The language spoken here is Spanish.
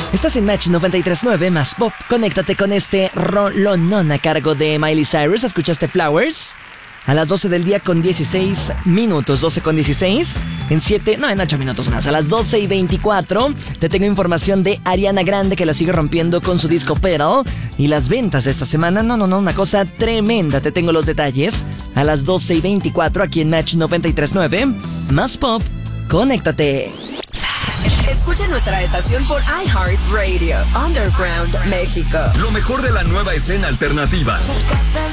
Estás en Match 93.9 más Pop. Conéctate con este rolonón a cargo de Miley Cyrus. ¿Escuchaste Flowers? A las 12 del día con 16 minutos. 12 con 16. En 8 minutos más. A las 12:24 te tengo información de Ariana Grande, que la sigue rompiendo con su disco Pearl. Y las ventas de esta semana, no, una cosa tremenda. Te tengo los detalles. A las 12:24 aquí en Match 93.9 más Pop. Conéctate. Escucha nuestra estación por iHeartRadio, Underground México. Lo mejor de la nueva escena alternativa.